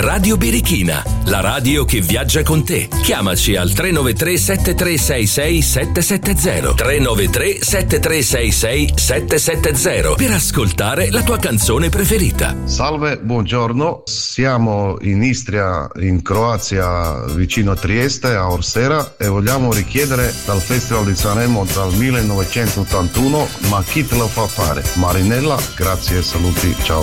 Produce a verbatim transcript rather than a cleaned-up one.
Radio Birichina, la radio che viaggia con te. Chiamaci al tre nove tre sette tre sei sei sette sette zero tre nove tre sette tre sei sei sette sette zero per ascoltare la tua canzone preferita. Salve, buongiorno. Siamo in Istria, in Croazia, vicino a Trieste, a Orsera, e vogliamo richiedere dal Festival di Sanremo dal millenovecentottantuno Ma chi te lo fa fare? Marinella, grazie e saluti, ciao.